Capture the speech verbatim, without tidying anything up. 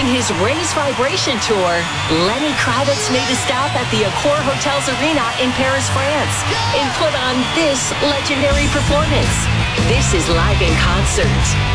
In his Raise Vibration tour, Lenny Kravitz made a stop at the Accor Hotels Arena in Paris, France, and put on this legendary performance. This is live in concert.